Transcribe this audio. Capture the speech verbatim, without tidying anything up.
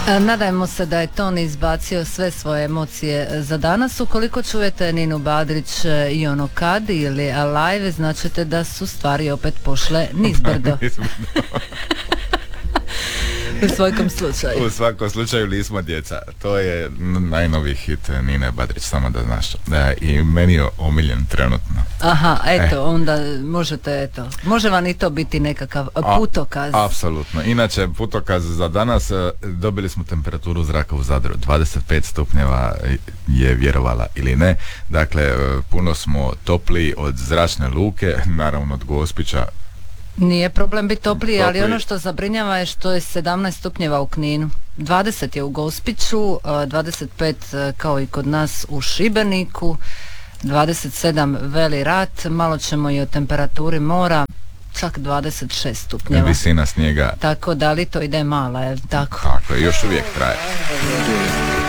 Nadajmo se da je Toni izbacio sve svoje emocije za danas. Ukoliko čujete Ninu Badrić i ono kad ili Alive, značite da su stvari opet pošle nizbrdo. U svakom slučaju. U svakom slučaju Lismo djeca. To je najnoviji hit Nine Badrić, samo da znaš. Da, i meni je omiljen trenutno. Aha, eto, eh. onda možete, eto. Može vam i to biti nekakav putokaz. A, apsolutno. Inače, putokaz za danas, dobili smo temperaturu zraka u Zadru. dvadeset pet stupnjeva je, vjerovala ili ne. Dakle, puno smo topli od zračne luke, naravno od Gospića. Nije problem biti topliji, ali ono što zabrinjava je što je sedamnaest stupnjeva u Kninu, dvadeset je u Gospiću, dvadeset pet kao i kod nas u Šibeniku, dvadeset sedam Veli Rat, malo ćemo i o temperaturi mora, čak dvadeset šest stupnjeva. Visina snijega. Tako da li to ide mala, je tako? Tako je, još uvijek traje.